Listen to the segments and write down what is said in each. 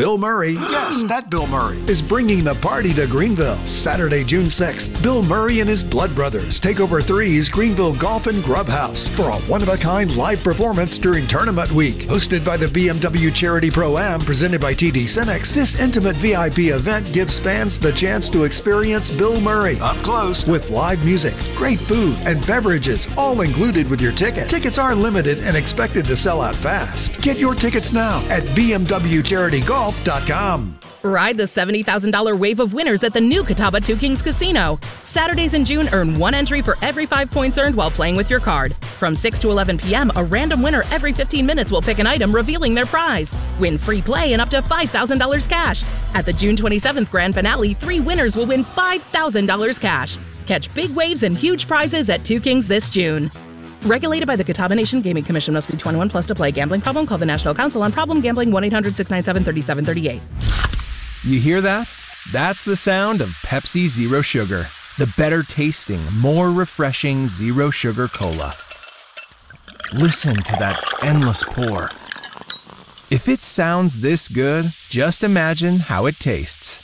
Bill Murray, yes, that Bill Murray, is bringing the party to Greenville. Saturday, June 6th, Bill Murray and his Blood Brothers take over 3's Greenville Golf and Grub House for a one-of-a-kind live performance during Tournament Week. Hosted by the BMW Charity Pro-Am, presented by TD SYNNEX, this intimate VIP event gives fans the chance to experience Bill Murray up close with live music, great food, and beverages, all included with your ticket. Tickets are limited and expected to sell out fast. Get your tickets now at bmwcharitygolf.com. Ride the $70,000 wave of winners at the new Catawba Two Kings Casino. Saturdays in June, earn 1 entry for every 5 points earned while playing with your card. From 6 to 11 p.m., a random winner every 15 minutes will pick an item revealing their prize. Win free play and up to $5,000 cash. At the June 27th grand finale, 3 winners will win $5,000 cash. Catch big waves and huge prizes at Two Kings this June. Regulated by the Catawba Nation Gaming Commission. Must be 21 plus to play. Gambling problem? Call the National Council on Problem Gambling 1-800-697-3738. You hear that? That's the sound of Pepsi Zero Sugar. The better tasting, more refreshing Zero Sugar Cola. Listen to that endless pour. If it sounds this good, just imagine how it tastes.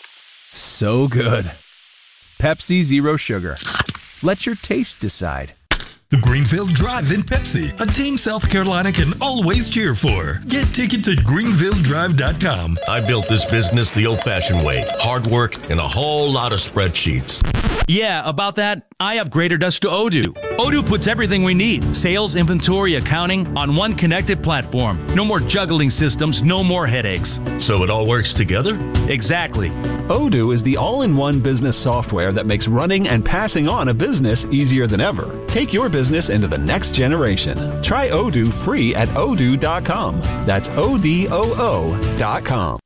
So good. Pepsi Zero Sugar. Let your taste decide. The Greenville Drive-In Pepsi, a team South Carolina can always cheer for. Get tickets at greenvilledrive.com. I built this business the old-fashioned way. Hard work and a whole lot of spreadsheets. Yeah, about that, I upgraded us to Odoo. Odoo puts everything we need, sales, inventory, accounting, on one connected platform. No more juggling systems, no more headaches. So it all works together? Exactly. Odoo is the all-in-one business software that makes running and passing on a business easier than ever. Take your business into the next generation. Try Odoo free at odoo.com. That's ODOO.com.